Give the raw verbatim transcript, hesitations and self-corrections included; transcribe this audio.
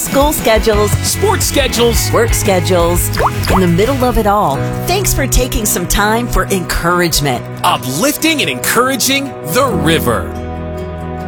School schedules, sports schedules, work schedules. In the middle of it all, thanks for taking some time for encouragement. Uplifting and encouraging the river.